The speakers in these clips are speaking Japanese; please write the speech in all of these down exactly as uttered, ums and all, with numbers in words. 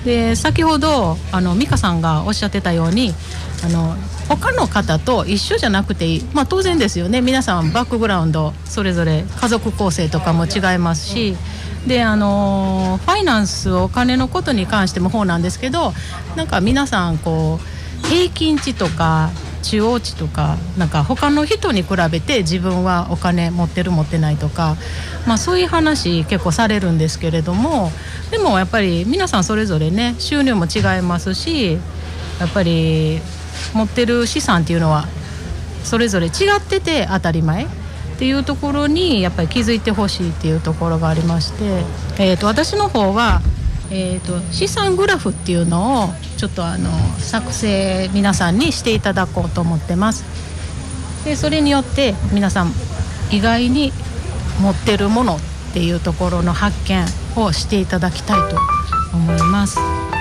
で先ほどあの美香さんがおっしゃってたようにあの他の方と一緒じゃなくていい、まあ、当然ですよね。皆さんバックグラウンドそれぞれ家族構成とかも違いますし、であのファイナンスお金のことに関しても方なんですけど、なんか皆さんこう平均値とか中央値とかなんか他の人に比べて自分はお金持ってる持ってないとか、まあ、そういう話結構されるんですけれども、でもやっぱり皆さんそれぞれね収入も違いますし、やっぱり持ってる資産っていうのはそれぞれ違ってて当たり前っていうところにやっぱり気づいてほしいっていうところがありまして、えーと私の方はえーと資産グラフっていうのをちょっとあの作成皆さんにしていただこうと思ってます。でそれによって皆さん意外に持ってるものっていうところの発見をしていただきたいと思います、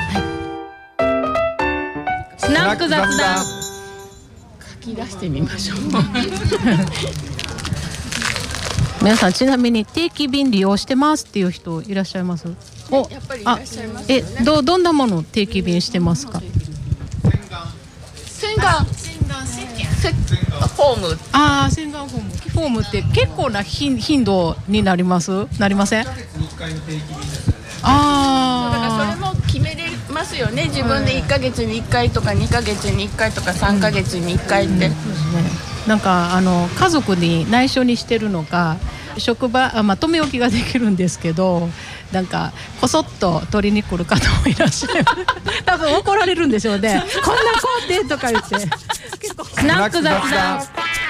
はい、スナック雑談書き出してみましょう皆さんちなみに定期便利用してますっていう人いらっしゃいます？お、 やっぱりいらっしゃいますよね。 え、ど、どんなもの定期便してますか？ 洗顔洗顔石鹸フォーム。 ああ、洗顔フォームフォームって結構な頻頻度になりますなりません？ああ、だからそれも決めれますよね。自分でいっかげつにいっかいとかにかげつにいっかいとかさんかげつにいっかいって、うんうん、そうですね。 なんかあの家族に内緒にしてるのか職場あ、まあ、止め置きができるんですけど、なんかこそっと取りに来る方もいらっしゃる多分怒られるんでしょうねこんな子ってとか言って結構スナック雑談